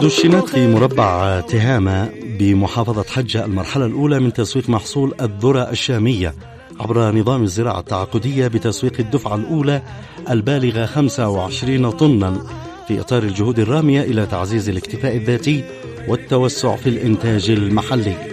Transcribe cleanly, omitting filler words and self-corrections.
دشنت في مربع تهامة بمحافظة حجة المرحلة الأولى من تسويق محصول الذرة الشامية عبر نظام الزراعة التعاقدية بتسويق الدفعة الأولى البالغة 25 طنا في إطار الجهود الرامية إلى تعزيز الاكتفاء الذاتي والتوسع في الإنتاج المحلي.